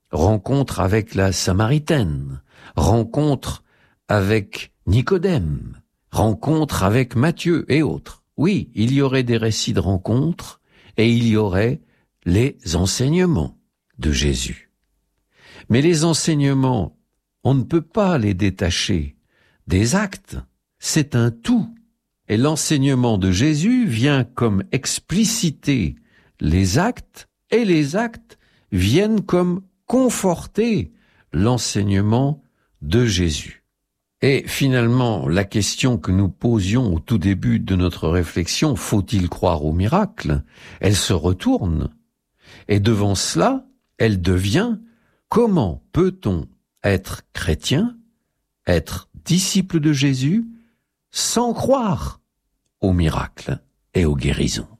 rencontre avec la Samaritaine, rencontre avec Nicodème, rencontre avec Matthieu et autres. Oui, il y aurait des récits de rencontres et il y aurait les enseignements de Jésus. Mais les enseignements, on ne peut pas les détacher des actes. C'est un tout. Et l'enseignement de Jésus vient comme expliciter les actes et les actes viennent comme conforter l'enseignement de Jésus. Et finalement, la question que nous posions au tout début de notre réflexion, faut-il croire au miracle? Elle se retourne. Et devant cela, elle devient, comment peut-on être chrétien, être disciple de Jésus, sans croire aux miracles et aux guérisons?